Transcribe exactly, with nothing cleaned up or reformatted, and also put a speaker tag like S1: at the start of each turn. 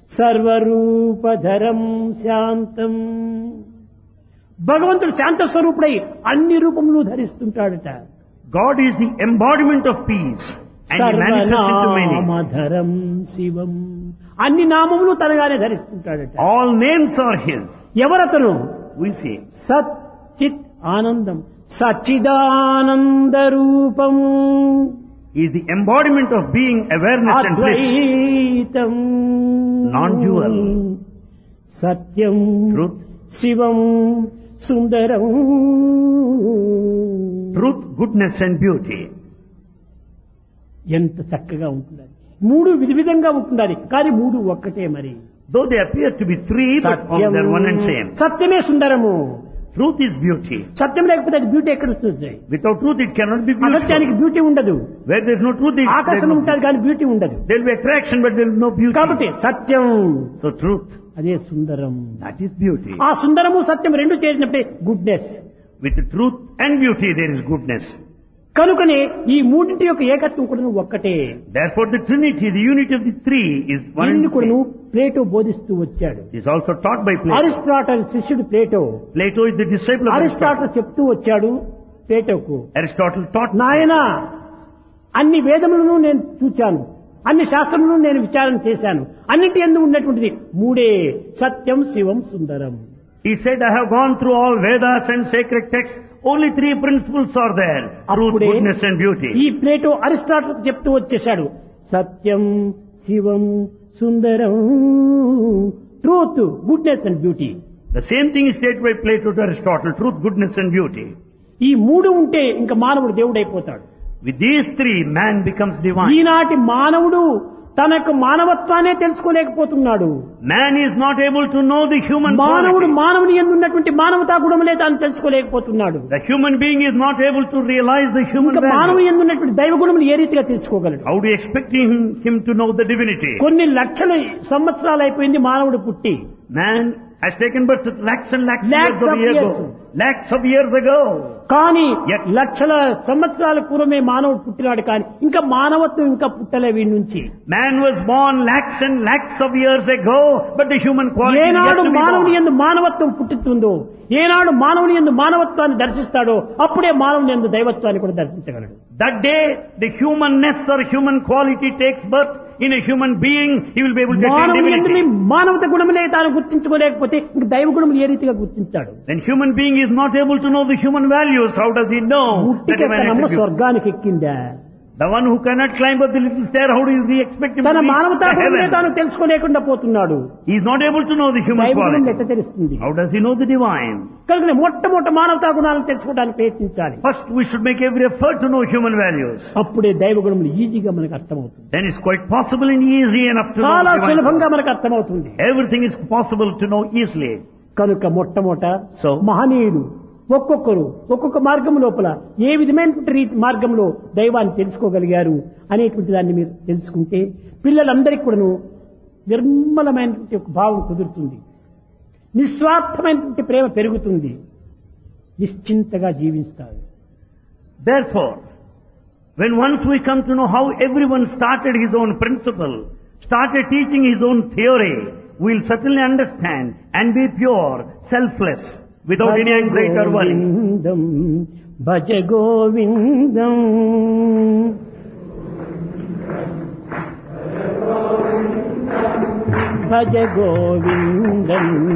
S1: సర్వరూపధరం శాంతం. భగవంతుడు శాంత స్వరూపుడై అన్ని రూపములు ధరిస్తుంటాడట.
S2: God is the embodiment of peace and He manifests it to many.
S1: సర్వనామధరం శివం, అన్ని నామములు తనగానే ధరిస్తుంటాడట.
S2: All names are His.
S1: ఎవరతను?
S2: We say
S1: సత్ చిత్ ఆనందం, సచ్చిదానంద రూపం,
S2: He is the embodiment of being, awareness and bliss.
S1: Advaitam,
S2: Non-dual.
S1: Satyam,
S2: Truth.
S1: Shivam, Sundaram.
S2: Truth, goodness and beauty.
S1: ఎంత చక్కగా ఉంటుందని. మూడు విధి విధంగా ఉంటుందని, కానీ మూడు ఒక్కటే. మరి
S2: Though they appear to be three, but
S1: Satyam,
S2: they are one and same.
S1: సత్యమే సుందరము.
S2: Truth is beauty.
S1: సత్యం లేకపోతే అది బ్యూటీ ఎక్కడ వస్తుంది?
S2: Without truth, it cannot be
S1: అసత్యానికి
S2: beautiful.
S1: Beauty ఉండదు.
S2: Where there is no truth, there is
S1: ఆకర్షణ
S2: no
S1: ఉంటుంది కానీ beauty ఉండదు.
S2: There will be attraction, but there will be no beauty.
S1: కాబట్టి సత్యం,
S2: So truth,
S1: అదే సుందరం.
S2: that is beauty.
S1: ఆ సుందరము సత్యం రెండు చేసినప్పుడే goodness.
S2: With the truth and beauty, there is goodness.
S1: కనుకనే ఈ మూడింటి యొక్క ఏకత్వం కూడా ఒక్కటే.
S2: Therefore, the Trinity, the unity of the three, is one and
S1: దీన్ని
S2: the
S1: కూడా
S2: same.
S1: ప్లేటో బోధిస్తూ వచ్చాడు.
S2: It is also taught by Plato.
S1: Aristotle శిష్యుడు Plato.
S2: Plato is the disciple of Aristotle.
S1: Aristotle చెప్తూ వచ్చాడు ప్లేటోకు,
S2: Aristotle taught
S1: నాయనా అన్ని వేదములను నేను చూచాను, అన్ని శాస్త్రములను నేను విచారణ చేశాను, అన్నింటి యందు ఉన్నటువంటిది మూడే, సత్యం, శివం, సుందరం.
S2: He said, I have gone through all Vedas and sacred texts. Only three principles are there. Truth,
S1: అప్పుడే
S2: goodness and beauty.
S1: ఈ ప్లేటో అరిస్టాటల్ చెప్తూ వచ్చేశాడు, సత్యం, శివం, సుందరం, truth, goodness and beauty.
S2: The same thing is stated by Plato to Aristotle. Truth, goodness and beauty.
S1: ఈ మూడు ఉంటే ఇంకా మానవుడు దేవుడైపోతాడు.
S2: With these three, man becomes divine.
S1: ఈనాటి మానవుడు తనకు మానవత్వాన్ని తెలుసుకోలేకపోతున్నాడు.
S2: Man is not able to know the human
S1: మానవుడు
S2: quality.
S1: మానవుని యందు ఉన్నటువంటి మానవతా గుణములే తాను తెలుసుకోలేకపోతున్నాడు.
S2: The human being is not able to realize the human
S1: ఇంకా మానవుని
S2: value.
S1: యందు ఉన్నటువంటి దైవ గుణములు ఏ రీతిగా తెలుసుకోగలడు?
S2: How do you expect him, him to know the divinity?
S1: కొన్ని లక్షల సంవత్సరాలు అయిపోయింది మానవుడు పుట్టి.
S2: Man has taken birth lakhs and lakhs,
S1: Lakhs
S2: years of
S1: of
S2: years
S1: years.
S2: ago. Lakhs of years ago.
S1: కానీ
S2: Yet-
S1: లక్షల సంవత్సరాల పూర్వమే మానవుడు పుట్టినాడు, కానీ ఇంకా మానవత్వం ఇంకా పుట్టలే వీడి నుంచి.
S2: Man was born lakhs and lakhs of years ago, but the human quality is yet
S1: ఏనాడు
S2: to be
S1: మానవుని
S2: born.
S1: యందు మానవత్వం పుట్టుతుందో, ఏనాడు మానవుని యందు మానవత్వాన్ని దర్శిస్తాడో అప్పుడే మానవుని యందు దైవత్వాన్ని కూడా దర్శించగలడు.
S2: That day, the humanness or human quality takes birth in a human being, he will be able to attain
S1: మానవుని యందు
S2: divinity.
S1: మానవత గుణములే తాను గుర్తించుకోలేకపోతే ఇంక దైవ గుణములు ఏ రీతిగా గుర్తించాడు?
S2: When human being is not able to know the human values, how does he know the divine
S1: ఉట్టికెక్కనమ్మ
S2: attributes?
S1: స్వర్గానికి ఎక్కిందా?
S2: The one who cannot climb up the little stair, how do you expect him
S1: తన
S2: to reach
S1: మానవతా
S2: the
S1: గుణములే
S2: heaven?
S1: తాను తెలుసుకోలేకుండా పోతున్నాడు.
S2: He is not able to know the human
S1: దైవ గుణం ఎట్ట
S2: quality.
S1: తెలుస్తుంది?
S2: How does he know the divine?
S1: కనుక మొట్టమొదట మానవతా గుణాలను తెలుసుకోవడానికి ప్రయత్నించాలి.
S2: First, we should make every effort to know human values.
S1: అప్పుడే దైవ గుణములు ఈజీగా మనకు అర్థమవుతుంది.
S2: Then it's quite possible and easy enough to know
S1: చాలా
S2: divine
S1: సులభంగా
S2: qualities.
S1: మనకు అర్థమవుతుంది.
S2: Everything is possible to know easily.
S1: కనుక మొట్టమొదట
S2: So,
S1: మహనీయుడు ఒక్కొక్కరు ఒక్కొక్క మార్గం లోపల ఏ విధమైనటువంటి రీతి మార్గంలో దైవాన్ని తెలుసుకోగలిగారు అనేటువంటి దాన్ని మీరు తెలుసుకుంటే పిల్లలందరికీ కూడాను నిర్మలమైనటువంటి ఒక భావం కుదురుతుంది, నిస్వార్థమైనటువంటి ప్రేమ పెరుగుతుంది, నిశ్చింతగా జీవిస్తారు.
S2: therefore, when once we come to know how everyone started his own principle, started teaching his own theory, we'll certainly understand and be pure, selfless, without any anxiety or worry.
S1: Govindam Bhaja Govindam Bhaja Govindam